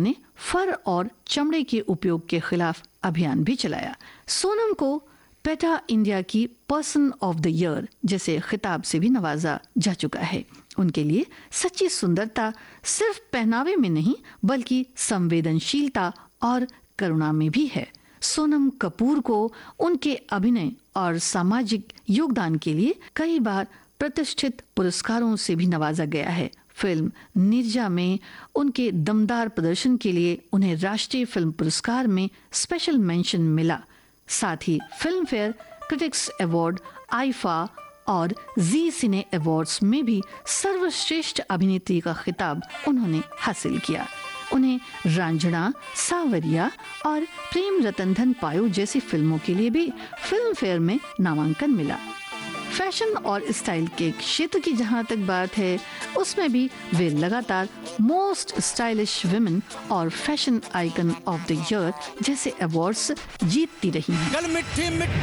उन्होंने फर और चमड़े के उपयोग के खिलाफ अभियान भी चलाया। सोनम को पेटा इंडिया की पर्सन ऑफ द ईयर जैसे खिताब से भी नवाजा जा चुका है। उनके लिए सच्ची सुंदरता सिर्फ पहनावे में नहीं बल्कि संवेदनशीलता और करुणा में भी है। सोनम कपूर को उनके अभिनय और सामाजिक योगदान के लिए कई बार प्रतिष्ठित पुरस्कारों से भी नवाजा गया है। फिल्म निर्जा में उनके दमदार प्रदर्शन के लिए उन्हें राष्ट्रीय फिल्म पुरस्कार में स्पेशल मेंशन मिला। साथ ही film fair, critics award, IIFA और जी सिने अवार्ड्स में भी सर्वश्रेष्ठ अभिनेत्री का खिताब उन्होंने हासिल किया। उन्हें रांझणा, सावरिया और प्रेम रतन धन पायो जैसी फिल्मों के लिए भी फिल्म फेयर में नामांकन मिला। फैशन और स्टाइल के क्षेत्र की जहां तक बात है, उसमें भी वे लगातार मोस्ट स्टाइलिश विमेन और fashion icon of the year जैसे अवार्ड्स जीतती रही हैं।